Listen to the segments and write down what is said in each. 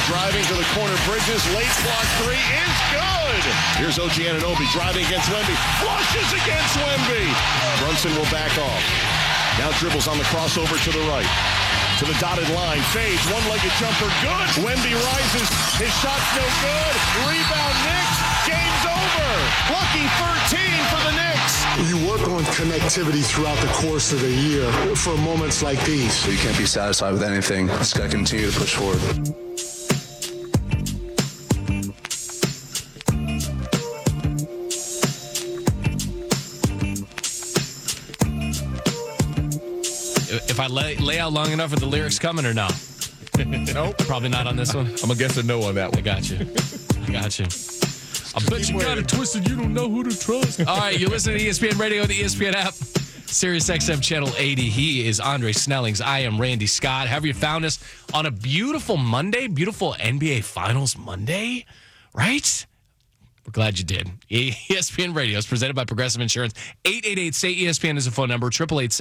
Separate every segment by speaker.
Speaker 1: driving to the corner. Bridges, late block three is good. Here's OG Anunoby driving against Wemby. Flushes against Wemby. Brunson will back off. Now dribbles on the crossover to the right. To the dotted line. Fades. One-legged jumper. Good. Wemby rises. His shot's no good. Rebound Knicks. Game's over. Lucky 13 for the Knicks.
Speaker 2: You work on connectivity throughout the course of the year for moments like these.
Speaker 3: So you can't be satisfied with anything. Just got to continue to push forward.
Speaker 4: If I lay out long enough, are the lyrics coming or no?
Speaker 5: Nope.
Speaker 4: Probably not on this one.
Speaker 5: I'm going to guess a no on that one.
Speaker 4: I got you. I bet you got it twisted. You don't know who to trust. All right, you listen to ESPN Radio, the ESPN app, Sirius XM Channel 80. He is Andre Snellings. I am Randy Scott. Have you found us on a beautiful Monday, beautiful NBA Finals Monday, right? We're glad you did. ESPN Radio is presented by Progressive Insurance. 888-SAY-ESPN is a phone number.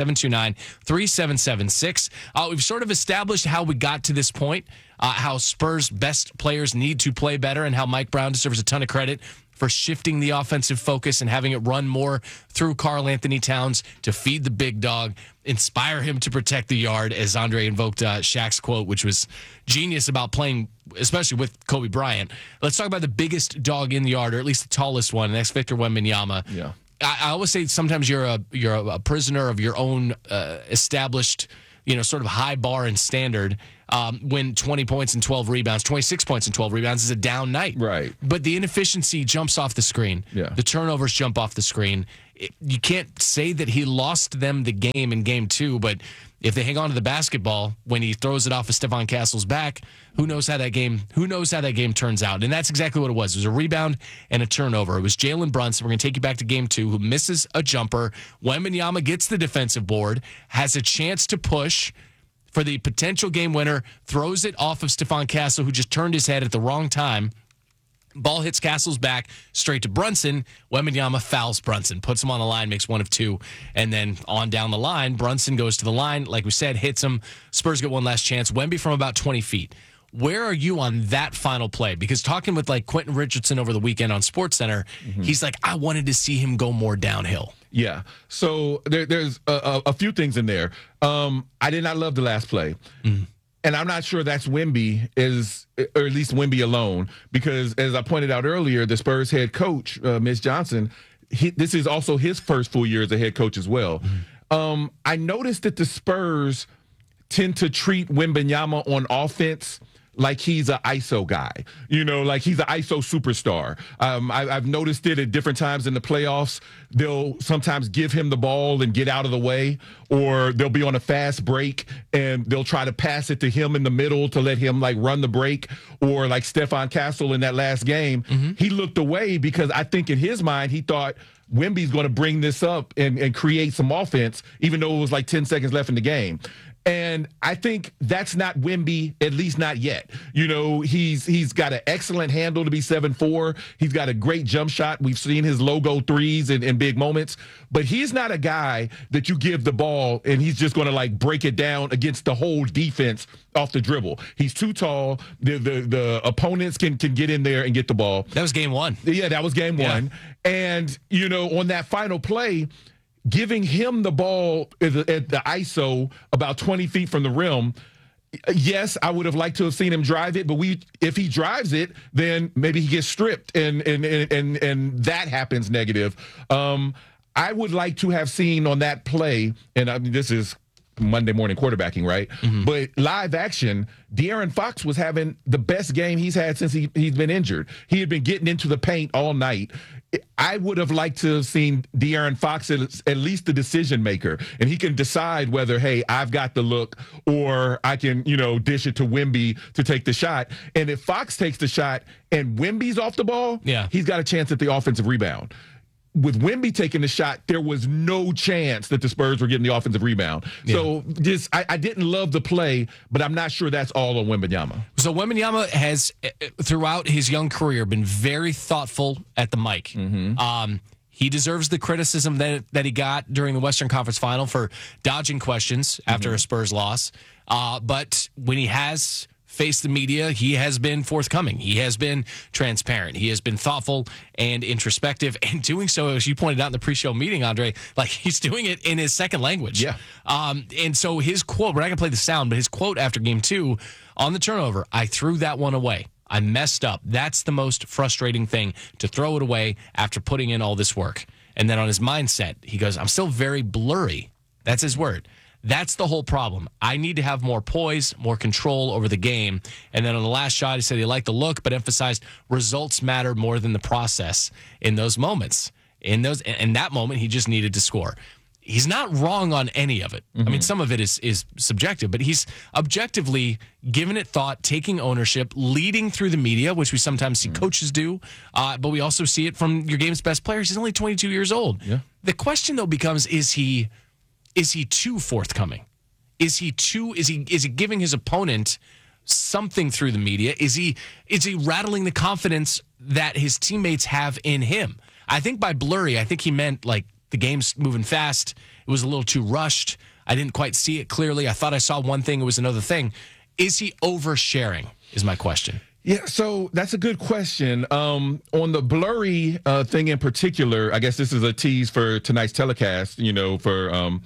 Speaker 4: 888-729-3776. We've sort of established how we got to this point, how Spurs' best players need to play better, and how Mike Brown deserves a ton of credit for shifting the offensive focus and having it run more through Karl Anthony Towns to feed the big dog, inspire him to protect the yard, as Andre invoked Shaq's quote, which was genius about playing, especially with Kobe Bryant. Let's talk about the biggest dog in the yard, or at least the tallest one, and that's Victor Wembanyama.
Speaker 5: Yeah.
Speaker 4: I always say sometimes you're a prisoner of your own established, sort of high bar and standard. When 20 points and 12 rebounds, 26 points and 12 rebounds is a down night.
Speaker 5: Right.
Speaker 4: But the inefficiency jumps off the screen.
Speaker 5: Yeah.
Speaker 4: The turnovers jump off the screen. You can't say that he lost them the game in game two, but if they hang on to the basketball when he throws it off of Stephon Castle's back, who knows how that game turns out. And that's exactly what it was. It was a rebound and a turnover. It was Jalen Brunson. We're going to take you back to game two, who misses a jumper. Wembanyama gets the defensive board, has a chance to push for the potential game winner, throws it off of Stephon Castle, who just turned his head at the wrong time. Ball hits Castle's back straight to Brunson. Wembanyama fouls Brunson, puts him on the line, makes one of two, and then on down the line, Brunson goes to the line, like we said, hits him. Spurs get one last chance. Wemby from about 20 feet. Where are you on that final play? Because talking with Quentin Richardson over the weekend on SportsCenter, he's like, I wanted to see him go more downhill.
Speaker 5: Yeah. So there's a few things in there. I did not love the last play. And I'm not sure that's Wemby, or at least Wemby alone, because as I pointed out earlier, the Spurs head coach, Mitch Johnson, this is also his first full year as a head coach as well. I noticed that the Spurs tend to treat Wembanyama on offense like he's an ISO guy, like he's an ISO superstar. I've noticed it at different times in the playoffs. They'll sometimes give him the ball and get out of the way, or they'll be on a fast break and they'll try to pass it to him in the middle to let him run the break, or like Stephon Castle in that last game. He looked away because I think in his mind he thought Wemby's going to bring this up and create some offense, even though it was 10 seconds left in the game. And I think that's not Wemby, at least not yet. He's got an excellent handle to be 7'4". He's got a great jump shot. We've seen his logo threes in big moments. But he's not a guy that you give the ball and he's just going to break it down against the whole defense off the dribble. He's too tall. The opponents can get in there and get the ball.
Speaker 4: That was game one.
Speaker 5: Yeah, that was game one. And, on that final play, giving him the ball at the ISO about 20 feet from the rim, yes, I would have liked to have seen him drive it, but if he drives it, then maybe he gets stripped and that happens negative. I would like to have seen on that play, and this is Monday morning quarterbacking, right? But live action, De'Aaron Fox was having the best game he's had since he's been injured. He had been getting into the paint all night. I would have liked to have seen De'Aaron Fox at least the decision maker, and he can decide whether, hey, I've got the look, or I can, dish it to Wemby to take the shot. And if Fox takes the shot and Wemby's off the ball, he's got a chance at the offensive rebound. With Wemby taking the shot, there was no chance that the Spurs were getting the offensive rebound. So I didn't love the play, but I'm not sure that's all on Wembanyama.
Speaker 4: So Wembanyama has, throughout his young career, been very thoughtful at the mic. He deserves the criticism that he got during the Western Conference Final for dodging questions after a Spurs loss. But when he has faced the media, he has been forthcoming. He has been transparent. He has been thoughtful and introspective, and doing so, as you pointed out in the pre-show meeting, Andre, like he's doing it in his second language.
Speaker 5: Yeah.
Speaker 4: And so his quote, we're not going to play the sound, but his quote after game 2 on the turnover, I threw that one away. I messed up. That's the most frustrating thing, to throw it away after putting in all this work. And then on his mindset, he goes, I'm still very blurry. That's his word. That's the whole problem. I need to have more poise, more control over the game. And then on the last shot, he said he liked the look, but emphasized results matter more than the process in those moments. In that moment, he just needed to score. He's not wrong on any of it. I mean, some of it is subjective, but he's objectively given it thought, taking ownership, leading through the media, which we sometimes see coaches do, but we also see it from your game's best players. He's only 22 years old.
Speaker 5: Yeah.
Speaker 4: The question, though, becomes, is he too forthcoming? Is he giving his opponent something through the media? Is he rattling the confidence that his teammates have in him? I think by blurry, I think he meant like the game's moving fast. It was a little too rushed. I didn't quite see it clearly. I thought I saw one thing. It was another thing. Is he oversharing is my question.
Speaker 5: Yeah, so that's a good question. On the blurry thing in particular, I guess this is a tease for tonight's telecast, for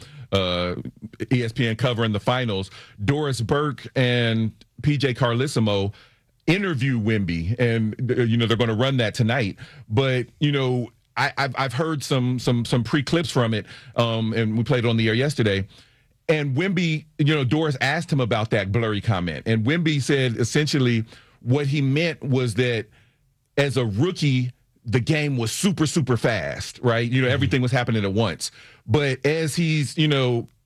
Speaker 5: ESPN covering the finals. Doris Burke and PJ Carlesimo interview Wemby, and they're going to run that tonight. But I've heard some pre-clips from it, and we played it on the air yesterday. And Wemby, Doris asked him about that blurry comment, and Wemby said essentially what he meant was that as a rookie, the game was super, super fast, right? Everything was happening at once. But as he's,